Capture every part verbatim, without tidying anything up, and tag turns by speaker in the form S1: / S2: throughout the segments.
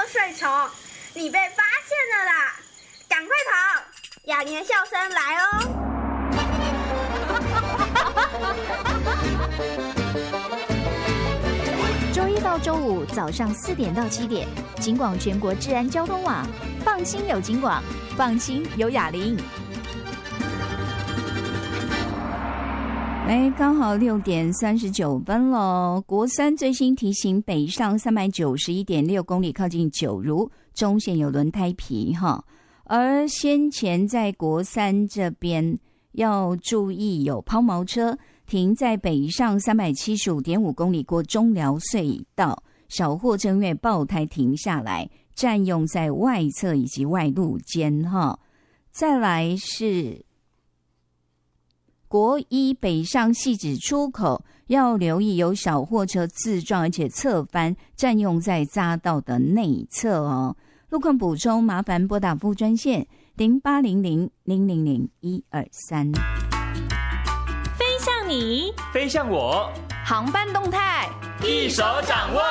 S1: 水虫，你被发现了啦！赶快跑，雅尼的笑声来哦！
S2: 周一到周五早上四点到七点，警广全国治安交通网，放心有警广，放心有雅玲。哎，刚好六点三十九分了。国三最新提醒，北上三百九十一点六公里靠近九如中线有轮胎皮哈，而先前在国三这边要注意有抛锚车停在北上三百七十五点五公里过中寮隧道，小货车因为爆胎停下来，占用在外侧以及外路间哈。再来是国一北上汐止出口要留意有小货车自撞而且侧翻，占用在匝道的内侧哦。路况补充麻烦拨打服务专线零八零零零零零一二三。
S3: 飞向你，
S4: 飞向我，
S3: 航班动态
S4: 一手掌握。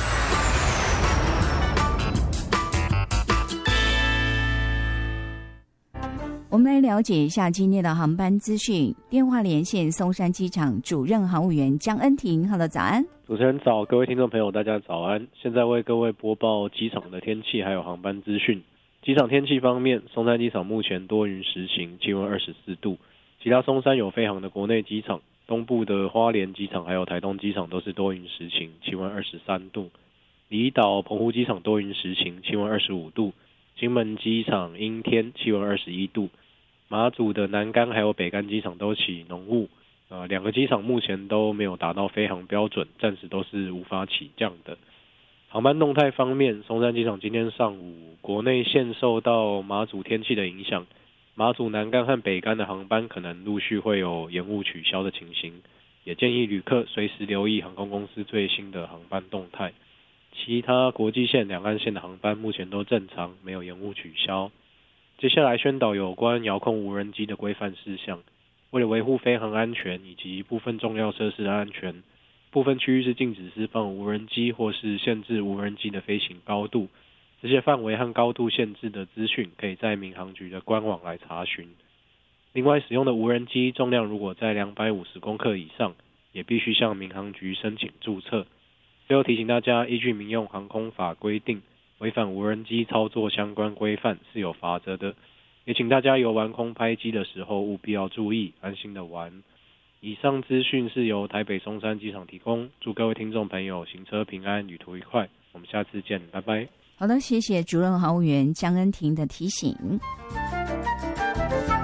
S2: 我们来了解一下今天的航班资讯。电话连线松山机场主任航务员江恩婷。Hello， 早安。
S5: 主持人早，各位听众朋友大家早安。现在为各位播报机场的天气还有航班资讯。机场天气方面，松山机场目前多云时晴，气温二十四度。其他松山有飞航的国内机场，东部的花莲机场还有台东机场都是多云时晴，气温二十三度。离岛澎湖机场多云时晴，气温二十五度。金门机场阴天，气温二十一度。马祖的南竿还有北竿机场都起浓雾，呃，两个机场目前都没有达到飞航标准，暂时都是无法起降的。航班动态方面，松山机场今天上午国内线受到马祖天气的影响，马祖南竿和北竿的航班可能陆续会有延误取消的情形，也建议旅客随时留意航空公司最新的航班动态。其他国际线、两岸线的航班目前都正常，没有延误取消。接下来宣导有关遥控无人机的规范事项。为了维护飞航安全以及部分重要设施的安全，部分区域是禁止释放无人机或是限制无人机的飞行高度。这些范围和高度限制的资讯可以在民航局的官网来查询。另外，使用的无人机重量如果在两百五十公克以上，也必须向民航局申请注册。最后提醒大家，依据民用航空法规定，违反无人机操作相关规范是有罚则的，也请大家游玩空拍机的时候务必要注意，安心的玩。以上资讯是由台北松山机场提供，祝各位听众朋友行车平安，旅途愉快。我们下次见，拜拜。
S2: 好的，谢谢主任航务员江恩婷的提醒。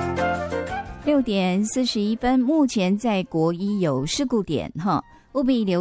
S2: 六点四十一分，目前在国一有事故点哈，务必留